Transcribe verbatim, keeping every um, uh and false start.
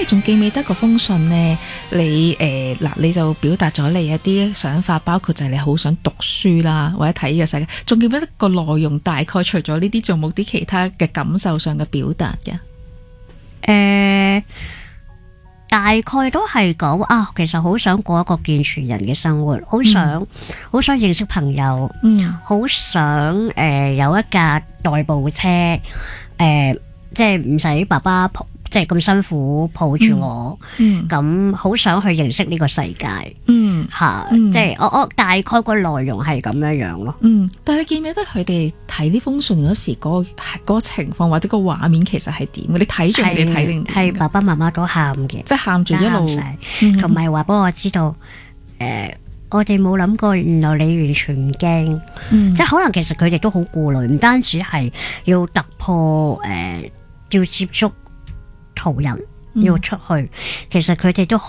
你仲記唔記得嗰封信呢？你誒嗱、呃，你就表達咗你一啲想法，包括就係你好想讀書啦，或者睇呢個世界。仲記唔記得個內容？大概除咗呢啲，仲冇啲其他嘅感受上嘅表達嘅？誒、 呃，大概都係講啊，其實好想過一個健全人嘅生活，好想好、嗯、想認識朋友，嗯，好想誒、呃、有一架代步車，誒、呃，即係唔使爸爸抱，即係咁辛苦抱住我，嗯，咁好想去認識呢個世界，嗯，吓，即係我我大概個內容係咁樣樣咯， 嗯，但係你記唔記得佢哋睇呢封信嗰時嗰、嗰個、嗰個情況或者個畫面其實係點嘅？你睇住佢哋睇定點？ 係爸爸媽媽都喊嘅， 即係喊住一路， 同埋話俾我知道，誒、呃，我哋冇諗過，原來你完全唔驚，嗯、即係可能其實佢哋都好顧慮，唔單止係要突破，誒、呃，要接觸途人。要出去，其實佢哋都好